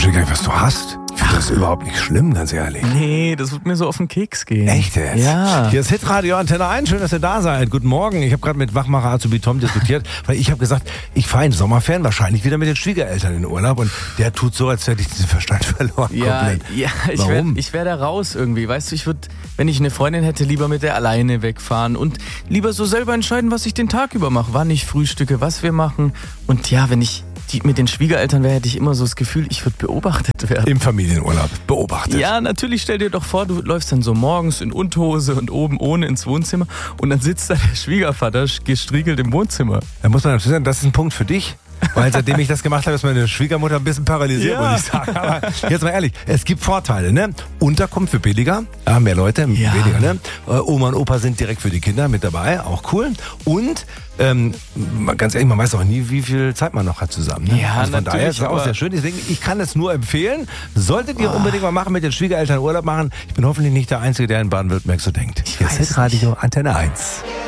verstehe gar nicht, was du hast. Ich finde das überhaupt nicht schlimm, ganz ehrlich. Nee, das wird mir so auf den Keks gehen. Echt jetzt? Ja. Hier ist Hitradio Antenne 1. Schön, dass ihr da seid. Guten Morgen. Ich habe gerade mit Wachmacher Azubi Tom diskutiert, weil ich habe gesagt, ich fahre in Sommerferien wahrscheinlich wieder mit den Schwiegereltern in Urlaub und der tut so, als hätte ich diesen Verstand verloren. Ja, Warum? ich wär da raus irgendwie. Weißt du, ich würde, wenn ich eine Freundin hätte, lieber mit der alleine wegfahren und lieber so selber entscheiden, was ich den Tag über mache, wann ich frühstücke, was wir machen. Und ja, wenn ich mit den Schwiegereltern wäre, hätte ich immer so das Gefühl, ich würde beobachtet werden. Im Familienurlaub beobachtet. Ja, natürlich, stell dir doch vor, du läufst dann so morgens in Unterhose und oben ohne ins Wohnzimmer und dann sitzt da der Schwiegervater gestriegelt im Wohnzimmer. Da muss man natürlich sagen, das ist ein Punkt für dich. Weil seitdem ich das gemacht habe, ist meine Schwiegermutter ein bisschen paralysiert, Ja. muss ich sagen. Aber jetzt mal ehrlich, es gibt Vorteile, ne? Unterkunft für billiger, mehr Leute, Ja. weniger, ne? Oma und Opa sind direkt für die Kinder mit dabei, auch cool. Und ganz ehrlich, man weiß auch nie, wie viel Zeit man noch hat zusammen. Ne? Ja, also von daher natürlich, ist es auch aber sehr schön. Deswegen, ich kann es nur empfehlen. Solltet ihr unbedingt mal machen, mit den Schwiegereltern Urlaub machen. Ich bin hoffentlich nicht der Einzige, der in Baden-Württemberg so denkt. Hier ist weiß Hitradio Antenne 1.